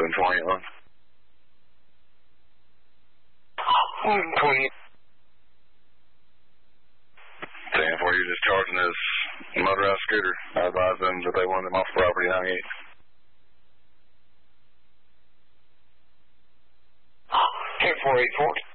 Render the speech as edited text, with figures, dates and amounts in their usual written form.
720 on. 120. 10-4, you're just charging his motorized scooter. I advise them that they want him off property 98. 10-4, 8-4.